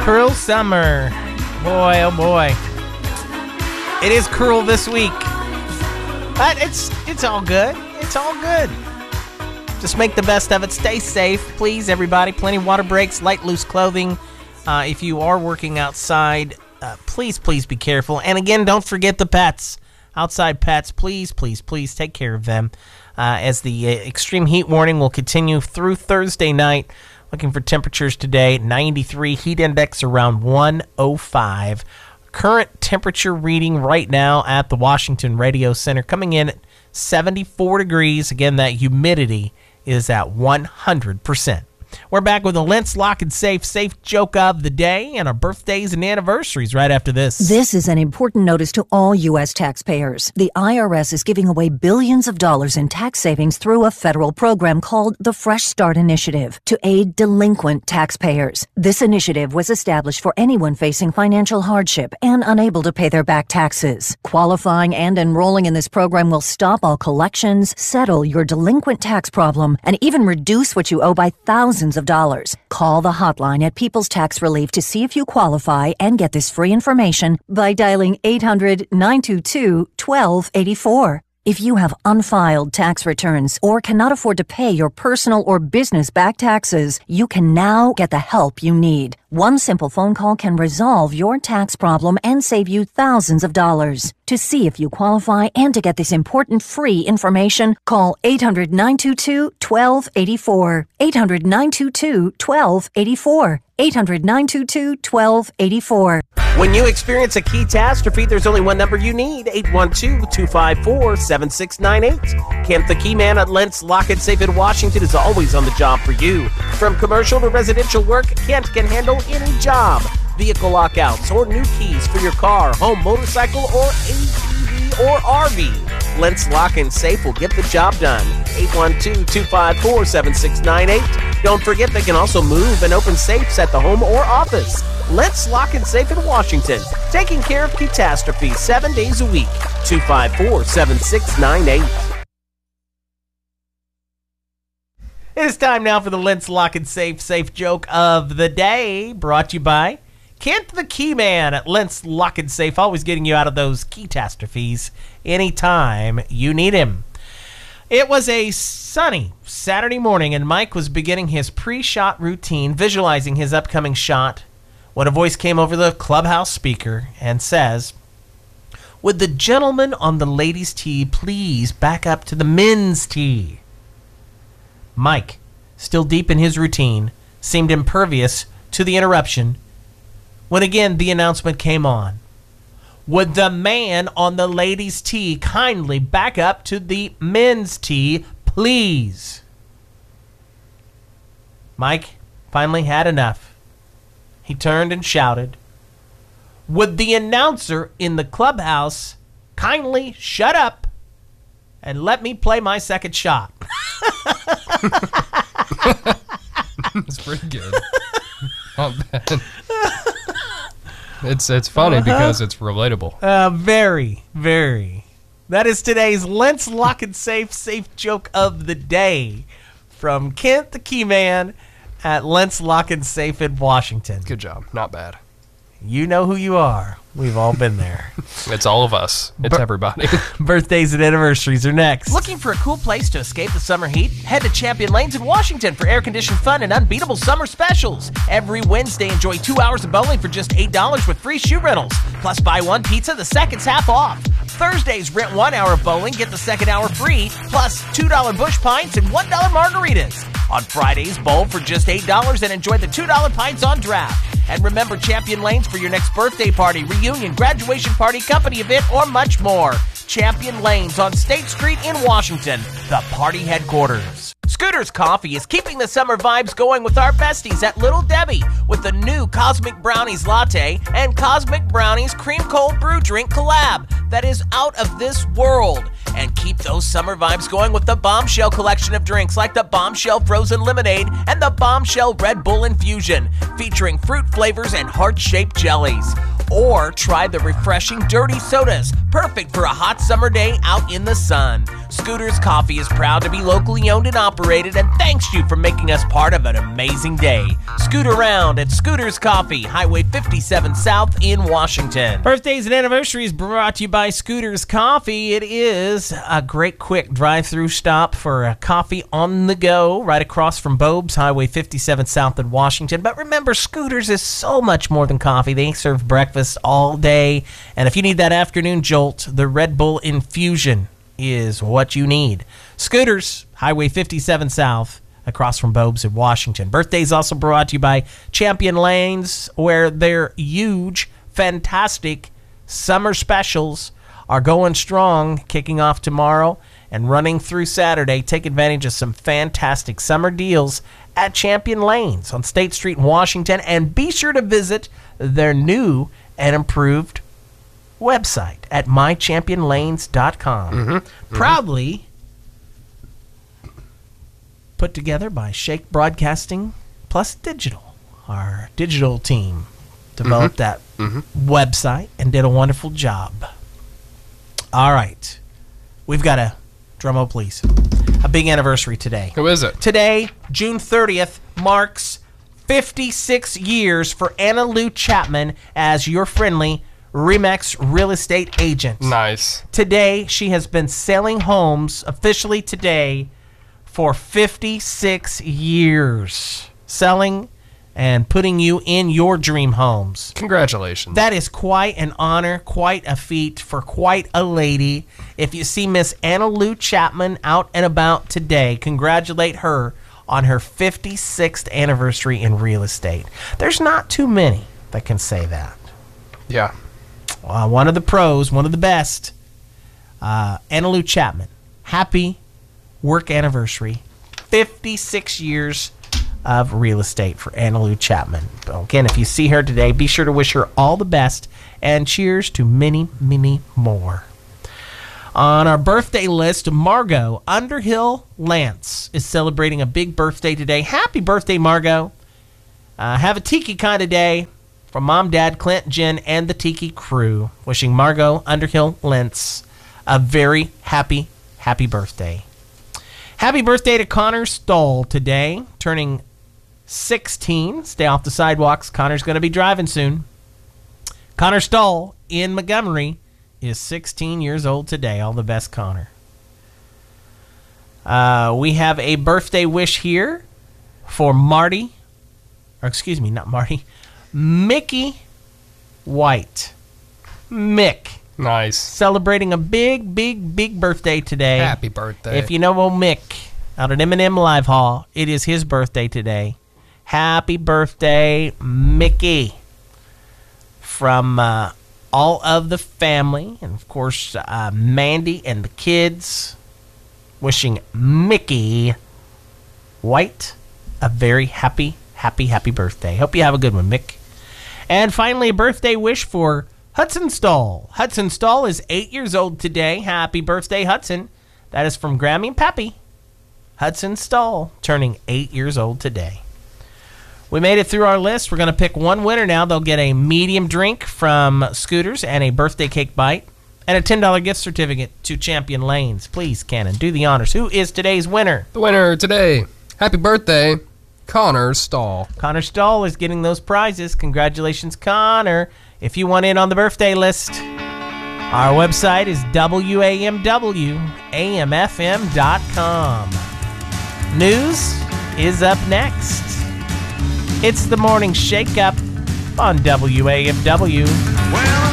Cruel summer. Boy, oh boy. It is cruel this week. But it's all good. It's all good. Just make the best of it. Stay safe, please, everybody. Plenty of water breaks, light, loose clothing. If you are working outside, please be careful. And again, don't forget the pets. Outside pets, please take care of them. As the extreme heat warning will continue through Thursday night. Looking for temperatures today, 93, heat index around 105. Current temperature reading right now at the Washington Radio Center coming in at 74 degrees. Again, that humidity is at 100%. We're back with a Lentz Lock and Safe joke of the day and our birthdays and anniversaries right after this. This is an important notice to all U.S. taxpayers. The IRS is giving away billions of dollars in tax savings through a federal program called the Fresh Start Initiative to aid delinquent taxpayers. This initiative was established for anyone facing financial hardship and unable to pay their back taxes. Qualifying and enrolling in this program will stop all collections, settle your delinquent tax problem, and even reduce what you owe by thousands of dollars. Call the hotline at People's Tax Relief to see if you qualify and get this free information by dialing 800-922-1284. If you have unfiled tax returns or cannot afford to pay your personal or business back taxes, you can now get the help you need. One simple phone call can resolve your tax problem and save you thousands of dollars. To see if you qualify and to get this important free information, call 800-922-1284. 800-922-1284. 800-922-1284. When you experience a catastrophe, there's only one number you need, 812-254-7698. Kent the Key Man at Lentz Lock and Safe in Washington is always on the job for you. From commercial to residential work, Kent can handle any job. Vehicle lockouts or new keys for your car, home, motorcycle, or ATV or RV. Lentz Lock and Safe will get the job done. 812-254-7698. Don't forget they can also move and open safes at the home or office. Lentz Lock and Safe in Washington, taking care of catastrophes 7 days a week. 254-7698. It is time now for the Lentz Lock and Safe joke of the day, brought to you by Kent the Key Man at Lentz Lock and Safe, always getting you out of those catastrophes anytime you need him. It was a sunny Saturday morning, and Mike was beginning his pre-shot routine, visualizing his upcoming shot, when a voice came over the clubhouse speaker and says, "Would the gentleman on the ladies' tee please back up to the men's tee?" Mike, still deep in his routine, seemed impervious to the interruption when again the announcement came on. "Would the man on the ladies' tee kindly back up to the men's tee, please?" Mike finally had enough. He turned and shouted, "Would the announcer in the clubhouse kindly shut up and let me play my second shot?" That's pretty good. Not bad. It's funny because it's relatable. Very, very. That is today's Lentz Lock and Safe joke of the day from Kent the Key Man at Lentz Lock and Safe in Washington. Good job. Not bad. You know who you are. We've all been there. It's all of us. It's everybody. Birthdays and anniversaries are next. Looking for a cool place to escape the summer heat? Head to Champion Lanes in Washington for air-conditioned fun and unbeatable summer specials. Every Wednesday, enjoy 2 hours of bowling for just $8 with free shoe rentals. Plus, buy one pizza, the second's half off. Thursdays, rent 1 hour of bowling, get the second hour free, plus $2 Busch Pints and $1 margaritas. On Fridays, bowl for just $8 and enjoy the $2 pints on draft. And remember Champion Lanes for your next birthday party, reunion, graduation party, company event, or much more. Champion Lanes on State Street in Washington, the party headquarters. Scooter's Coffee is keeping the summer vibes going with our besties at Little Debbie with the new Cosmic Brownies Latte and Cosmic Brownies Cream Cold Brew Drink collab that is out of this world. And keep those summer vibes going with the Bombshell collection of drinks like the Bombshell Frozen Lemonade and the Bombshell Red Bull Infusion, featuring fruit flavors and heart-shaped jellies. Or try the refreshing dirty sodas, perfect for a hot summer day out in the sun. Scooters Coffee is proud to be locally owned and operated and thanks you for making us part of an amazing day. Scoot around at Scooters Coffee, Highway 57 South in Washington. Birthdays and anniversaries brought to you by Scooters Coffee. It is a great quick drive-through stop for a coffee on the go right across from Bob's, Highway 57 South in Washington. But remember, Scooters is so much more than coffee. They serve breakfast all day. And if you need that afternoon jolt, the Red Bull Infusion is what you need. Scooters, Highway 57 South, across from Bob's in Washington. Birthdays also brought to you by Champion Lanes, where their huge, fantastic summer specials are going strong, kicking off tomorrow and running through Saturday. Take advantage of some fantastic summer deals at Champion Lanes on State Street in Washington, and be sure to visit their new and improved website at mychampionlanes.com. Proudly put together by Shake Broadcasting plus Digital. Our digital team developed that website and did a wonderful job. All right. We've got a drum roll, please. A big anniversary today. Who is it? Today, June 30th, marks 56 years for Anna Lou Chapman as your friendly RE/MAX real estate agent. Nice. Today, she has been selling homes officially today for 56 years. Selling and putting you in your dream homes. Congratulations. That is quite an honor, quite a feat for quite a lady. If you see Miss Anna Lou Chapman out and about today, congratulate her on her 56th anniversary in real estate. There's not too many that can say that. Yeah. One of the pros, one of the best, Anna Lou Chapman. Happy work anniversary. 56 years of real estate for Anna Lou Chapman. Again, if you see her today, be sure to wish her all the best, and cheers to many, many more. On our birthday list, Margot Underhill Lance is celebrating a big birthday today. Happy birthday, Margot. Have a tiki kind of day from Mom, Dad, Clint, Jen, and the Tiki crew. Wishing Margot Underhill Lance a very happy, happy birthday. Happy birthday to Connor Stoll today, turning 16. Stay off the sidewalks. Connor's going to be driving soon. Connor Stoll in Montgomery is 16 years old today. All the best, Connor. We have a birthday wish here for Mickey White. Mick. Nice. Celebrating a big, big, big birthday today. Happy birthday. If you know old Mick out at M&M Live Hall, it is his birthday today. Happy birthday, Mickey. From all of the family, and of course, Mandy and the kids, wishing Mickey White a very happy, happy, happy birthday. Hope you have a good one, Mick. And finally, a birthday wish for Hudson Stoll. Hudson Stoll is 8 years old today. Happy birthday, Hudson. That is from Grammy and Pappy. Hudson Stoll turning 8 years old today. We made it through our list. We're going to pick one winner now. They'll get a medium drink from Scooters and a birthday cake bite and a $10 gift certificate to Champion Lanes. Please, Cannon, do the honors. Who is today's winner? The winner today. Happy birthday, Connor Stoll. Connor Stoll is getting those prizes. Congratulations, Connor. If you want in on the birthday list, our website is WAMWAMFM.com. News is up next. It's the Morning Shake-Up on WAMW. Well,